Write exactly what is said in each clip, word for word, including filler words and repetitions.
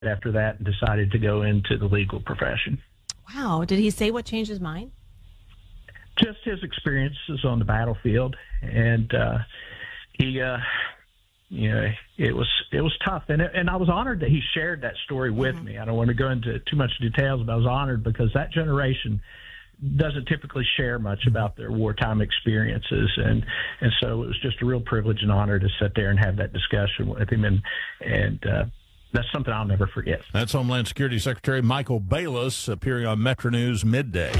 after that and decided to go into the legal profession. Wow. Did he say what changed his mind? Just his experiences on the battlefield. And uh, he, uh, you know, it was it was tough. And, it, and I was honored that he shared that story with mm-hmm. me. I don't want to go into too much details, but I was honored because that generation doesn't typically share much about their wartime experiences. And, and so it was just a real privilege and honor to sit there and have that discussion with him. And, and, uh, that's something I'll never forget. That's Homeland Security Secretary Michael Bayless appearing on Metro News Midday.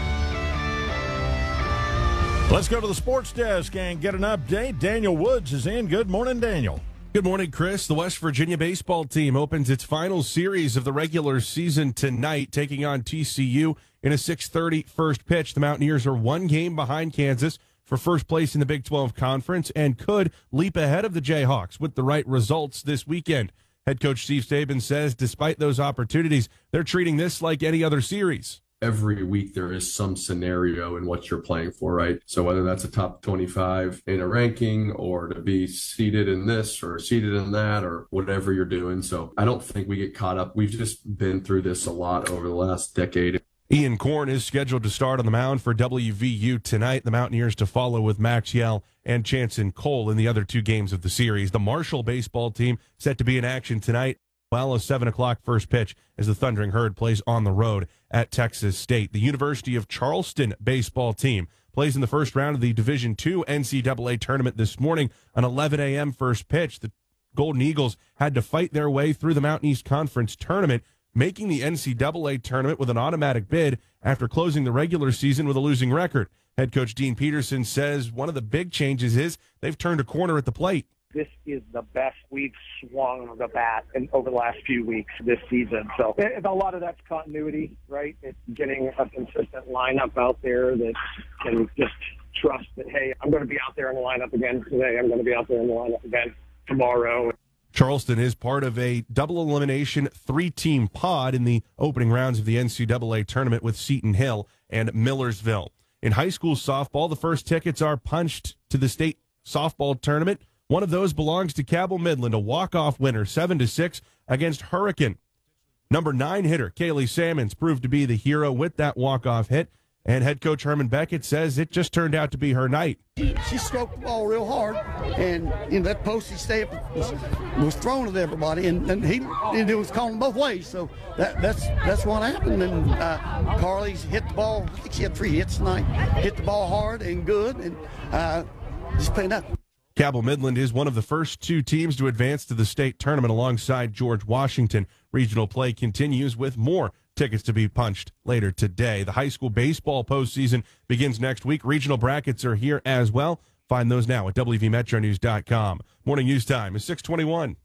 Let's go to the sports desk and get an update. Daniel Woods is in. Good morning, Daniel. Good morning, Chris. The West Virginia baseball team opens its final series of the regular season tonight, taking on T C U in a six thirty first pitch. The Mountaineers are one game behind Kansas for first place in the Big twelve Conference and could leap ahead of the Jayhawks with the right results this weekend. Head coach Steve Saban says despite those opportunities, they're treating this like any other series. Every week there is some scenario in what you're playing for, right? So whether that's a top twenty-five in a ranking or to be seated in this or seated in that or whatever you're doing. So I don't think we get caught up. We've just been through this a lot over the last decade. Ian Korn is scheduled to start on the mound for W V U tonight. The Mountaineers to follow with Max Yell and Chanson Cole in the other two games of the series. The Marshall baseball team set to be in action tonight. Well, a seven o'clock first pitch as the Thundering Herd plays on the road at Texas State. The University of Charleston baseball team plays in the first round of the Division two N C double A tournament this morning. An eleven a.m. first pitch. The Golden Eagles had to fight their way through the Mountain East Conference tournament, making the N C double A tournament with an automatic bid after closing the regular season with a losing record. Head coach Dean Peterson says one of the big changes is they've turned a corner at the plate. This is the best we've swung the bat in over the last few weeks this season. So a lot of that's continuity, right? It's getting a consistent lineup out there that can just trust that, hey, I'm going to be out there in the lineup again today. I'm going to be out there in the lineup again tomorrow. Charleston is part of a double elimination three-team pod in the opening rounds of the N C double A tournament with Seton Hill and Millersville. In high school softball, the first tickets are punched to the state softball tournament. One of those belongs to Cabell Midland, a walk-off winner, seven to six against Hurricane. Number nine hitter Kaylee Salmons proved to be the hero with that walk-off hit. And head coach Herman Beckett says it just turned out to be her night. She, she stroked the ball real hard, and you know, that postage stamp was, was thrown at everybody, and, and he it was calling both ways. So that, that's that's what happened. And uh, Carly's hit the ball. I think she had three hits tonight. Hit the ball hard and good, and uh, just playing up. Cabell Midland is one of the first two teams to advance to the state tournament alongside George Washington. Regional play continues with more tickets to be punched later today. The high school baseball postseason begins next week. Regional brackets are here as well. Find those now at W V Metro News dot com. Morning news time is six twenty-one.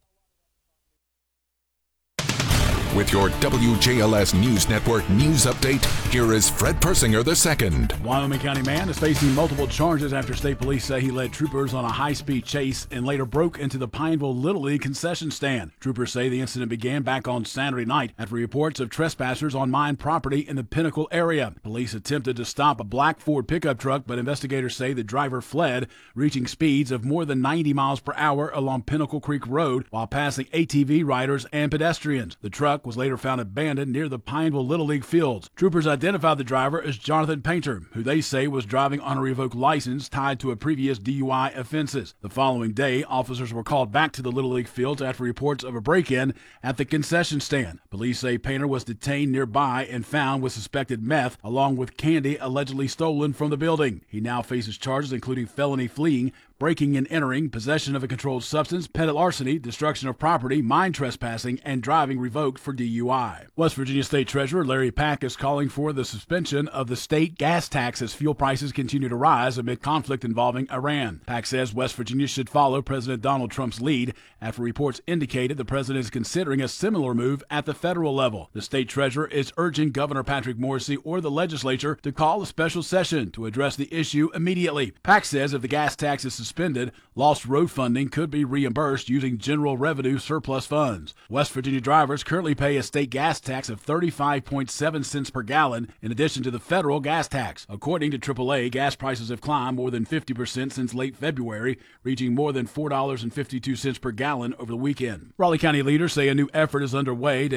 With your W J L S News Network news update, here is Fred Persinger the second. Wyoming County man is facing multiple charges after state police say he led troopers on a high-speed chase and later broke into the Pineville Little League concession stand. Troopers say the incident began back on Saturday night after reports of trespassers on mine property in the Pinnacle area. Police attempted to stop a black Ford pickup truck, but investigators say the driver fled, reaching speeds of more than ninety miles per hour along Pinnacle Creek Road while passing A T V riders and pedestrians. The truck was later found abandoned near the Pineville Little League fields. Troopers identified the driver as Jonathan Painter, who they say was driving on a revoked license tied to a previous D U I offenses. The following day, officers were called back to the Little League fields after reports of a break-in at the concession stand. Police say Painter was detained nearby and found with suspected meth, along with candy allegedly stolen from the building. He now faces charges including felony fleeing, breaking and entering, possession of a controlled substance, petty larceny, destruction of property, mine trespassing, and driving revoked for D U I. West Virginia State Treasurer Larry Pack is calling for the suspension of the state gas tax as fuel prices continue to rise amid conflict involving Iran. Pack says West Virginia should follow President Donald Trump's lead after reports indicated the president is considering a similar move at the federal level. The state treasurer is urging Governor Patrick Morrisey or the legislature to call a special session to address the issue immediately. Pack says if the gas tax is suspended, suspended, lost road funding could be reimbursed using general revenue surplus funds. West Virginia drivers currently pay a state gas tax of thirty-five point seven cents per gallon in addition to the federal gas tax. According to triple A, gas prices have climbed more than fifty percent since late February, reaching more than four dollars and fifty-two cents per gallon over the weekend. Raleigh County leaders say a new effort is underway to